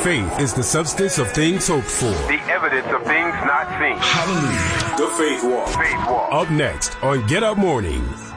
Faith is the substance of things hoped for. The evidence of things not seen. Hallelujah. The Faith Walk. Faith Walk. Up next on Get Up Mornings.